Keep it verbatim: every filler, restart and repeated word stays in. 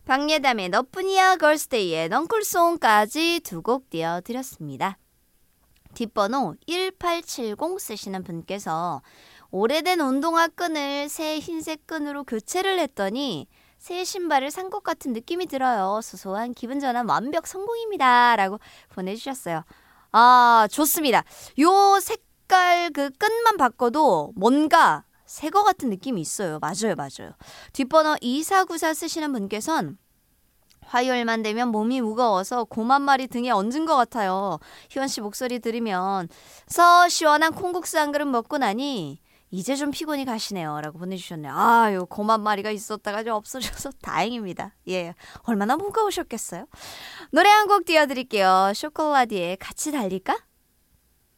박예담의 너뿐이야 걸스데이의 넝쿨송까지 두 곡 띄워드렸습니다. 뒷번호 일팔칠공 쓰시는 분께서 오래된 운동화 끈을 새 흰색 끈으로 교체를 했더니 새 신발을 산 것 같은 느낌이 들어요. 소소한 기분 전환 완벽 성공입니다. 라고 보내주셨어요. 아, 좋습니다. 요 색깔 그 끈만 바꿔도 뭔가 새 거 같은 느낌이 있어요. 맞아요, 맞아요. 뒷번호 이사구사 쓰시는 분께서는 화요일만 되면 몸이 무거워서 곰 한 마리 등에 얹은 것 같아요. 희원씨 목소리 들으면서 시원한 콩국수 한 그릇 먹고 나니 이제 좀 피곤이 가시네요. 라고 보내주셨네요. 아유, 곰 한 마리가 있었다가 좀 없어져서 다행입니다. 예, 얼마나 무거우셨겠어요. 노래 한 곡 띄워드릴게요. 쇼콜라디에 같이 달릴까?